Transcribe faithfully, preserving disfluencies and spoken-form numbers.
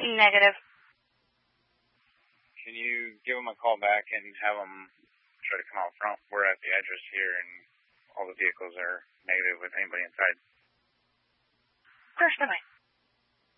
Negative. Can you give them a call back and have them try to come out front? We're at the address here, and all the vehicles are negative with anybody inside. Of course, bye-bye.